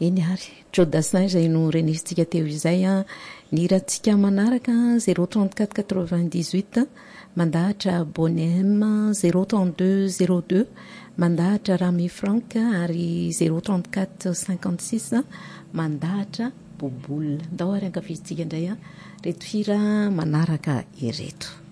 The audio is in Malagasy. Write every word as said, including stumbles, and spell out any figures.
eny ary Jodasin izay no renisitsika teo izay a ny ratsika manaraka zéro trente-quatre quatre-vingt-dix-huit mandahatra Bonhomme zéro trente-deux zéro deux mandahatra Rami Frank ary zéro trente-quatre cinquante-six mandahatra Boboul ndao ary ankafizitsika indray a reto hira manaraka ireto.